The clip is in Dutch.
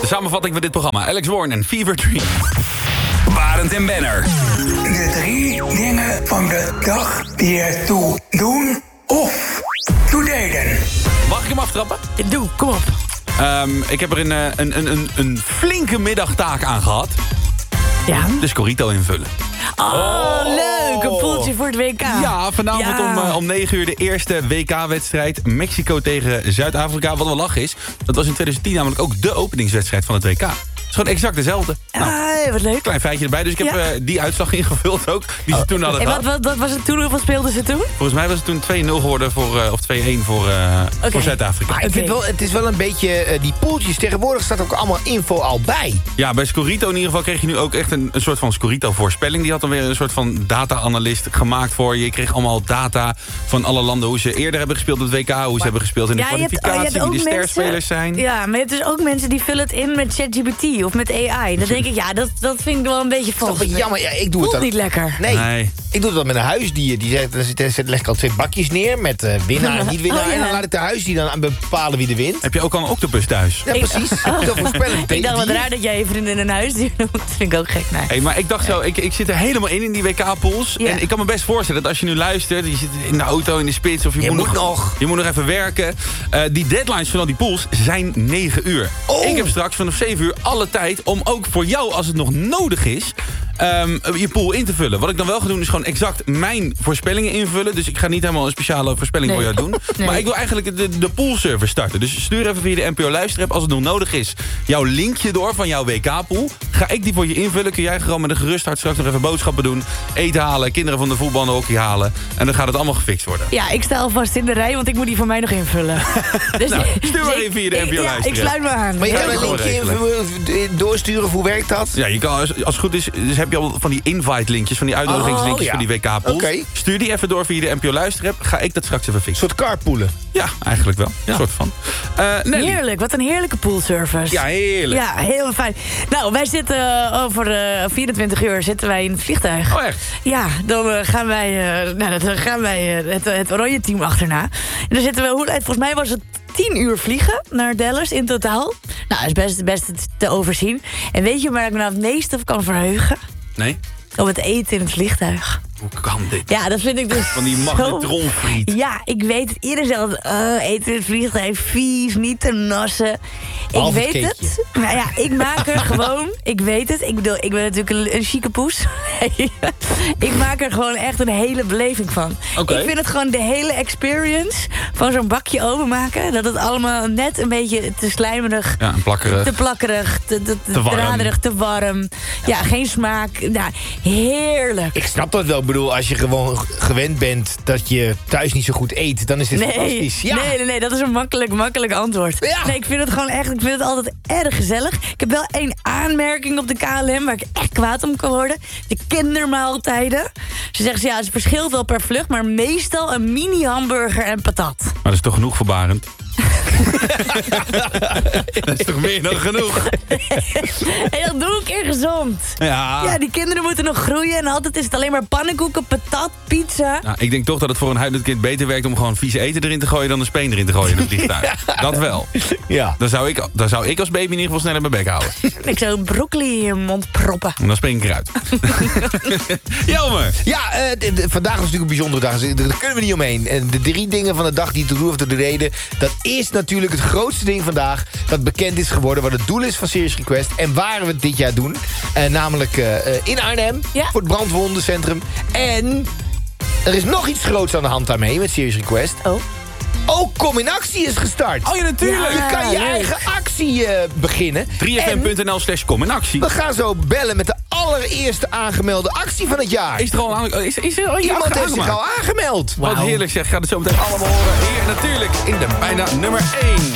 De samenvatting van dit programma. Alex Warren en Fever Dream. Barend en Benner. De 3 dingen van de dag die ertoe doen of toededen. Mag ik hem aftrappen? Doe, kom op. Ik heb er een flinke middagtaak aan gehad. Ja? De Scorito invullen. Oh, leuk. Een poeltje voor het WK. Ja, vanavond om 9 uur de eerste WK-wedstrijd. Mexico tegen Zuid-Afrika. Wat wel lach is, dat was in 2010 namelijk ook de openingswedstrijd van het WK. Het is gewoon exact dezelfde. Wat leuk. Klein feitje erbij, dus ik heb die uitslag ingevuld ook. Die ze toen hadden gehad. Wat was het toen? Hoeveel speelden ze toen? Volgens mij was het toen 2-0 geworden of 2-1 voor Zuid-Afrika. Maar ik vind wel, het is wel een beetje, die poeltjes tegenwoordig staat ook allemaal info al bij. Ja, bij Scorito in ieder geval kreeg je nu ook echt een soort van Scorito-voorspelling. Die had dan weer een soort van data-analyst gemaakt voor je. Je kreeg allemaal data van alle landen, hoe ze eerder hebben gespeeld op het WK, hoe ze hebben gespeeld in de kwalificatie, wie de sterspelers zijn. Ja, maar je hebt dus ook mensen die vullen het in met ChatGPT of met AI. Dan denk ik, dat vind ik wel een beetje vals. Jammer, ja, ik doe het dan niet lekker. Nee. Ik doe het dan met een huisdier. Die leg ik al 2 bakjes neer met winnaar en niet winnaar. En dan laat ik de huisdier dan bepalen wie er wint. Heb je ook al een octopus thuis? Ja, precies. Dat voorspellen. Ik dacht wat raar dat jij je vriendin in een huisdier noemt. Dat vind ik ook gek. Nee. Hey, maar ik dacht zo, ik zit er helemaal in die WK-pools. Ja. En ik kan me best voorstellen dat als je nu luistert, je zit in de auto, in de spits, of je moet nog even werken. Die deadlines van al die pools zijn 9 uur. Oh. Ik heb straks vanaf 7 uur alle tijd om ook voor jou, als het nog nodig is, je pool in te vullen. Wat ik dan wel ga doen is gewoon exact mijn voorspellingen invullen. Dus ik ga niet helemaal een speciale voorspelling voor jou doen. Nee. Maar ik wil eigenlijk de poolserver starten. Dus stuur even via de NPO Luisterapp als het nog nodig is jouw linkje door van jouw WK-pool. Ga ik die voor je invullen. Kun jij gewoon met een gerust hart straks nog even boodschappen doen. Eten halen, kinderen van de voetbal en hockey halen. En dan gaat het allemaal gefixt worden. Ja, ik sta alvast in de rij, want ik moet die voor mij nog invullen. Dus nou, stuur maar even via de NPO Luisterapp. Ik sluit me aan. Maar je kan een linkje doorsturen. Hoe werkt dat? Ja, je kan, als het goed is, dus heb je al van die invite-linkjes, van die uitnodigingslinkjes van die WK-pools. Okay. Stuur die even door via de NPO Luisterapp. Ga ik dat straks even fixen. Een soort carpoolen. Ja, eigenlijk wel. Een soort van. Heerlijk, wat een heerlijke poolservice. Ja, heerlijk. Ja, heel fijn. Nou, wij zitten over 24 uur zitten wij in het vliegtuig. Oh, echt? Ja, dan gaan wij het oranje team achterna. En dan zitten we, volgens mij was het 10 uur vliegen naar Dallas in totaal. Nou, dat is best te overzien. En weet je waar ik me nou het meest op kan verheugen? Nee? Op het eten in het vliegtuig. Hoe kan dit? Ja, dat vind ik dus van die magnetronfriet. Ja, ik weet het. Iedereen zegt, eten in het vliegtuig, vies, niet te nassen. Ik weet het. Nou ja, ik maak er gewoon, ik weet het. Ik bedoel, ik ben natuurlijk een chique poes. Ik maak er gewoon echt een hele beleving van. Okay. Ik vind het gewoon de hele experience van zo'n bakje openmaken. Dat het allemaal net een beetje te slijmerig. Ja, en plakkerig. Te plakkerig, te draderig, te warm. Ja, geen smaak. Nou, heerlijk. Ik snap dat wel. Ik bedoel, als je gewoon gewend bent dat je thuis niet zo goed eet, dan is dit fantastisch. Ja. Nee, dat is een makkelijk antwoord. Ja. Nee, ik vind het gewoon echt, ik vind het altijd erg gezellig. Ik heb wel 1 aanmerking op de KLM waar ik echt kwaad om kan worden. De kindermaaltijden. Ze zeggen, ja, het verschilt wel per vlucht, maar meestal een mini hamburger en patat. Maar dat is toch genoeg voor Barend? Dat is toch meer dan genoeg? En dat doe ik gezond. Ja, die kinderen moeten nog groeien en altijd is het alleen maar pannenkoeken, patat, pizza. Nou, ik denk toch dat het voor een huidend kind beter werkt om gewoon vies eten erin te gooien dan een speen erin te gooien in het vliegtuig. Dat wel. Ja. Dan zou ik als baby in ieder geval sneller mijn bek houden. Ik zou broccoli in je mond proppen. En dan spring ik eruit. Jelmer! Ja, vandaag was natuurlijk een bijzondere dag. Daar kunnen we niet omheen. En de 3 dingen van de dag die te doen of te reden, dat is natuurlijk het grootste ding vandaag dat bekend is geworden, wat het doel is van Serious Request en waar we het dit jaar doen. Namelijk in Arnhem, voor het brandwondencentrum. En er is nog iets groots aan de hand daarmee met Serious Request. Oh. Ook Kom in Actie is gestart. Oh ja, natuurlijk. Je kan je eigen actie beginnen. 3fm.nl/Kom in Actie. We gaan zo bellen met de allereerste aangemelde actie van het jaar. Is er al iemand heeft zich al aangemeld. Wat heerlijk zeg. Gaat het zo meteen allemaal horen. Hier natuurlijk in de bijna nummer 1.